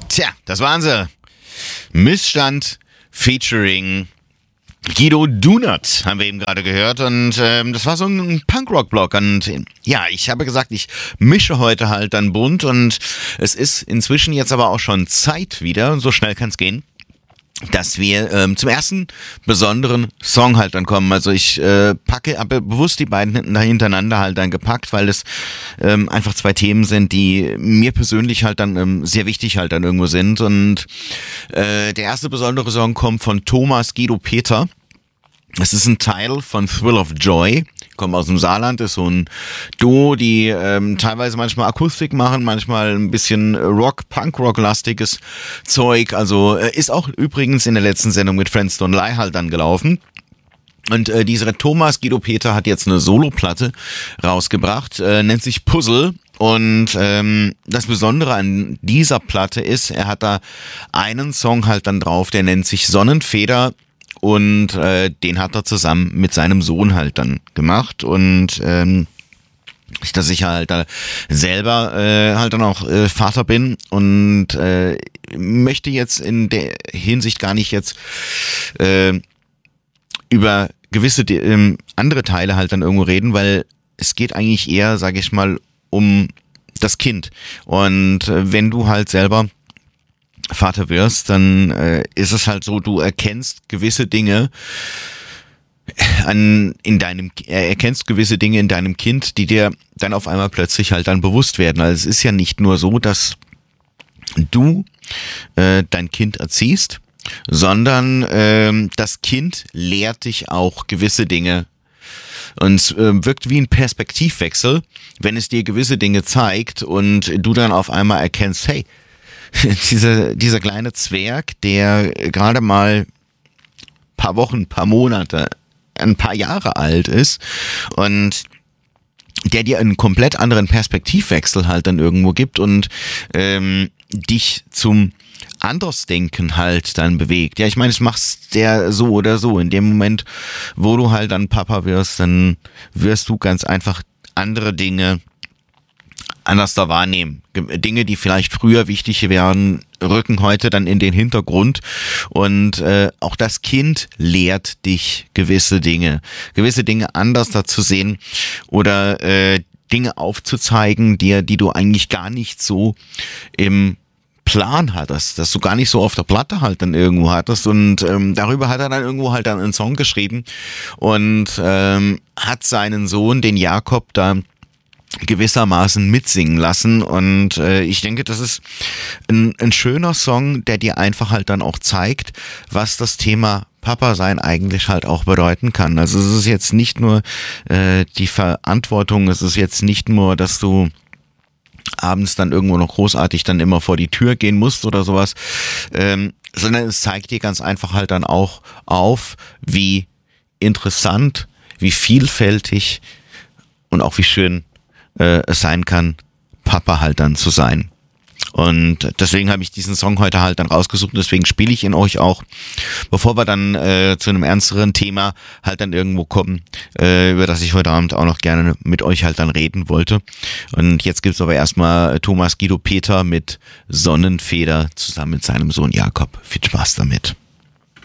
Tja, das waren sie. Missstand featuring Guido Dunert haben wir eben gerade gehört und das war so ein Punkrock-Block und ja, ich habe gesagt, ich mische heute halt dann bunt und es ist inzwischen jetzt aber auch schon Zeit wieder, so schnell kann es gehen, dass wir zum ersten besonderen Song halt dann kommen. Also ich habe bewusst die beiden hintereinander halt dann gepackt, weil es einfach zwei Themen sind, die mir persönlich halt dann sehr wichtig halt dann irgendwo sind. Und der erste besondere Song kommt von Thomas Guido Peter. Es ist ein Teil von Thrill of Joy, kommt aus dem Saarland, ist so ein Duo, die teilweise manchmal Akustik machen, manchmal ein bisschen Punk-Rock-lastiges Zeug. Also ist auch übrigens in der letzten Sendung mit Friends Don't Lie halt dann gelaufen. Und dieser Thomas Guido Peter hat jetzt eine Soloplatte rausgebracht, nennt sich Puzzle. Und das Besondere an dieser Platte ist, er hat da einen Song halt dann drauf, der nennt sich Sonnenfeder. Und den hat er zusammen mit seinem Sohn halt dann gemacht und dass ich halt da selber halt dann auch Vater bin und möchte jetzt in der Hinsicht gar nicht jetzt über gewisse andere Teile halt dann irgendwo reden, weil es geht eigentlich eher, sage ich mal, um das Kind. Und wenn du halt selber Vater wirst, dann ist es halt so, du erkennst gewisse Dinge erkennst gewisse Dinge in deinem Kind, die dir dann auf einmal plötzlich halt dann bewusst werden. Also es ist ja nicht nur so, dass du dein Kind erziehst, sondern das Kind lehrt dich auch gewisse Dinge. Und es wirkt wie ein Perspektivwechsel, wenn es dir gewisse Dinge zeigt und du dann auf einmal erkennst, hey, dieser kleine Zwerg, der gerade mal paar Wochen, paar Monate, ein paar Jahre alt ist und der dir einen komplett anderen Perspektivwechsel halt dann irgendwo gibt und dich zum Andersdenken halt dann bewegt. Ja, ich meine, es machst der so oder so. In dem Moment, wo du halt dann Papa wirst, dann wirst du ganz einfach andere Dinge anders da wahrnehmen. Dinge, die vielleicht früher wichtig wären, rücken heute dann in den Hintergrund und auch das Kind lehrt dich gewisse Dinge anders da zu sehen oder Dinge aufzuzeigen, die du eigentlich gar nicht so im Plan hattest, dass du gar nicht so auf der Platte halt dann irgendwo hattest und darüber hat er dann irgendwo halt dann einen Song geschrieben und hat seinen Sohn, den Jakob, da gewissermaßen mitsingen lassen und ich denke, das ist ein schöner Song, der dir einfach halt dann auch zeigt, was das Thema Papa sein eigentlich halt auch bedeuten kann. Also es ist jetzt nicht nur die Verantwortung, es ist jetzt nicht nur, dass du abends dann irgendwo noch großartig dann immer vor die Tür gehen musst oder sowas, sondern es zeigt dir ganz einfach halt dann auch auf, wie interessant, wie vielfältig und auch wie schön es sein kann, Papa halt dann zu sein. Und deswegen habe ich diesen Song heute halt dann rausgesucht und deswegen spiele ich ihn euch auch, bevor wir dann zu einem ernsteren Thema halt dann irgendwo kommen, über das ich heute Abend auch noch gerne mit euch halt dann reden wollte. Und jetzt gibt's aber erstmal Thomas Guido Peter mit Sonnenfeder zusammen mit seinem Sohn Jakob. Viel Spaß damit.